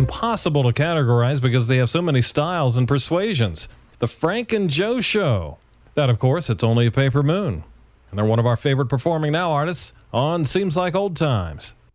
impossible to categorize because they have so many styles and persuasions. The Frank and Joe Show. That, of course, it's only a paper moon. And they're one of our favorite performing now artists on Seems Like Old Times.